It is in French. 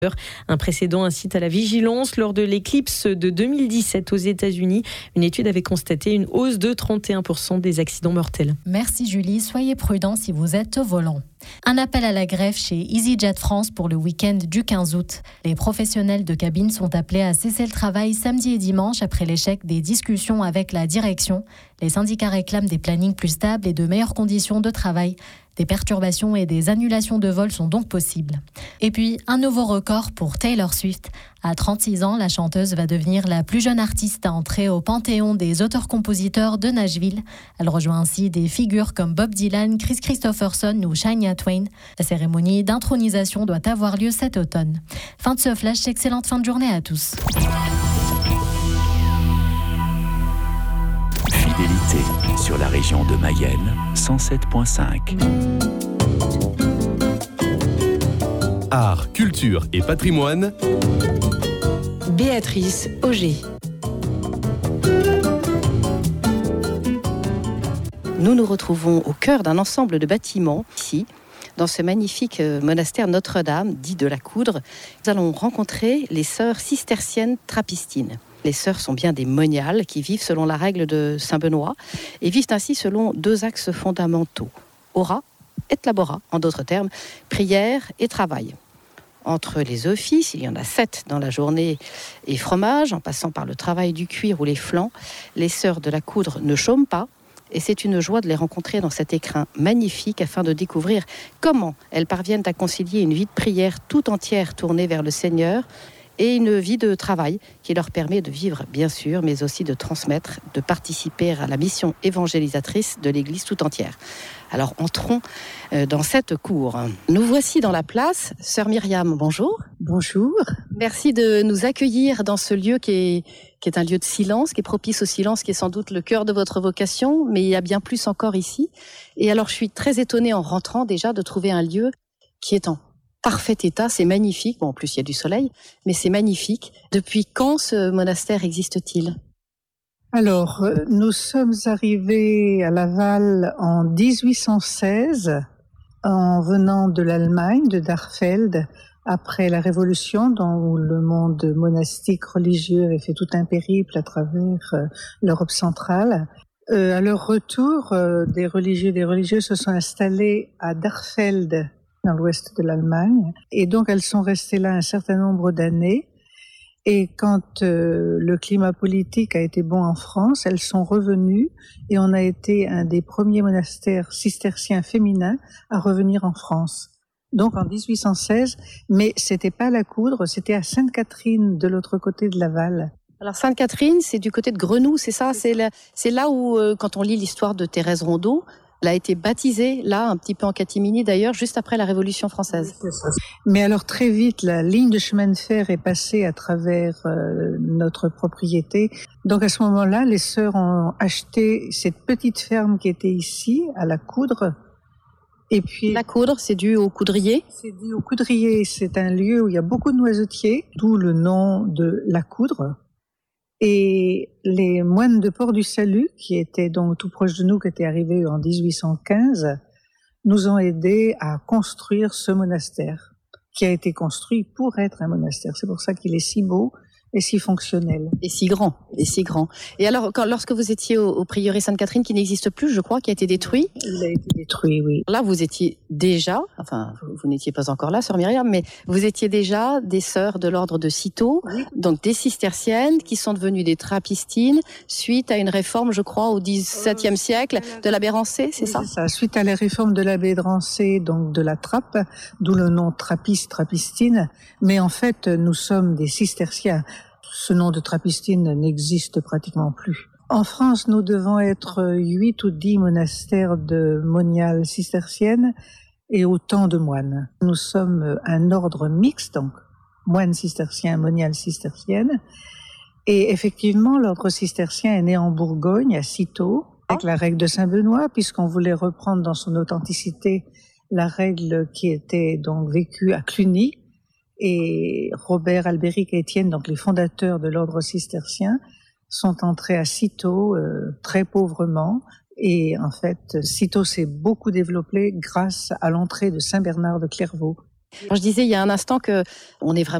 Un précédent incite à la vigilance. Lors de l'éclipse de 2017 aux États-Unis, une étude avait constaté une hausse de 31% des accidents mortels. Merci Julie, soyez prudents si vous êtes au volant. Un appel à la grève chez EasyJet France pour le week-end du 15 août. Les professionnels de cabine sont appelés à cesser le travail samedi et dimanche après l'échec des discussions avec la direction. Les syndicats réclament des plannings plus stables et de meilleures conditions de travail. Des perturbations et des annulations de vols sont donc possibles. Et puis, un nouveau record pour Taylor Swift. À 36 ans, la chanteuse va devenir la plus jeune artiste à entrer au panthéon des auteurs-compositeurs de Nashville. Elle rejoint ainsi des figures comme Bob Dylan, Chris Christopherson ou Shania Twain. La cérémonie d'intronisation doit avoir lieu cet automne. Fin de ce flash, excellente fin de journée à tous. Fidélité sur la région de Mayenne, 107.5. Art, culture et patrimoine. Béatrice Auger. Nous nous retrouvons au cœur d'un ensemble de bâtiments, ici, dans ce magnifique monastère Notre-Dame, dit de la Coudre. Nous allons rencontrer les sœurs cisterciennes trappistines. Les sœurs sont bien des moniales qui vivent selon la règle de Saint-Benoît et vivent ainsi selon deux axes fondamentaux, ora et labora, en d'autres termes, prière et travail. Entre les offices, il y en a 7 dans la journée, et fromage, en passant par le travail du cuir ou les flancs, les sœurs de la Coudre ne chôment pas, et c'est une joie de les rencontrer dans cet écrin magnifique afin de découvrir comment elles parviennent à concilier une vie de prière tout entière tournée vers le Seigneur et une vie de travail qui leur permet de vivre, bien sûr, mais aussi de transmettre, de participer à la mission évangélisatrice de l'Église tout entière. Alors, entrons dans cette cour. Nous voici dans la place. Sœur Myriam, bonjour. Bonjour. Merci de nous accueillir dans ce lieu qui est un lieu de silence, qui est propice au silence, qui est sans doute le cœur de votre vocation, mais il y a bien plus encore ici. Et alors, je suis très étonnée en rentrant déjà de trouver un lieu qui est en parfait état, c'est magnifique. Bon, en plus, il y a du soleil, mais c'est magnifique. Depuis quand ce monastère existe-t-il ? Alors, nous sommes arrivés à Laval en 1816, en venant de l'Allemagne, de Darfeld, après la Révolution, où le monde monastique religieux avait fait tout un périple à travers l'Europe centrale. À leur retour, des religieux et des religieuses se sont installés à Darfeld, dans l'ouest de l'Allemagne, et donc elles sont restées là un certain nombre d'années. Et quand le climat politique a été bon en France, elles sont revenues et on a été un des premiers monastères cisterciens féminins à revenir en France. Donc en 1816, mais c'était pas à la Coudre, c'était à Sainte-Catherine, de l'autre côté de Laval. Alors Sainte-Catherine, c'est du côté de Grenoux, c'est ça ? C'est là où, quand on lit l'histoire de Thérèse Rondeau, elle a été baptisée, là, un petit peu en catimini d'ailleurs, juste après la Révolution française. Mais alors très vite, la ligne de chemin de fer est passée à travers notre propriété. Donc à ce moment-là, les sœurs ont acheté cette petite ferme qui était ici, à la Coudre. Et puis, la Coudre, c'est dû au coudrier ? C'est dû au coudrier. C'est un lieu où il y a beaucoup de noisetiers, d'où le nom de la Coudre. Et les moines de Port-du-Salut, qui étaient donc tout proche de nous, qui étaient arrivés en 1815, nous ont aidés à construire ce monastère, qui a été construit pour être un monastère. C'est pour ça qu'il est si beau et si fonctionnel. Et si grand, et si grand. Et alors, lorsque vous étiez au prieuré Sainte-Catherine, qui n'existe plus, je crois, qui a été détruit. Il a été détruit, oui. Là, vous étiez déjà, enfin, vous n'étiez pas encore là, sœur Myriam, mais vous étiez déjà des sœurs de l'ordre de Cîteaux, oui. Donc des cisterciennes, qui sont devenues des trappistines, suite à une réforme, je crois, au XVIIe siècle, de l'abbé Rancé, c'est ça ? C'est ça, suite à la réforme de l'abbé Rancé, donc de la trappe, d'où le nom trappiste, trappistine, mais en fait, nous sommes des cisterciens. Ce nom de trappistine n'existe pratiquement plus. En France, nous devons être 8 ou 10 monastères de moniales cisterciennes et autant de moines. Nous sommes un ordre mixte, donc moines cisterciens, moniales cisterciennes. Et effectivement, l'ordre cistercien est né en Bourgogne, à Cîteaux, avec la règle de Saint-Benoît, puisqu'on voulait reprendre dans son authenticité la règle qui était donc vécue à Cluny. Et Robert, Albéric et Étienne, donc les fondateurs de l'ordre cistercien, sont entrés à Cîteaux très pauvrement. Et en fait, Cîteaux s'est beaucoup développé grâce à l'entrée de Saint-Bernard de Clairvaux. Je disais il y a un instant que on est vraiment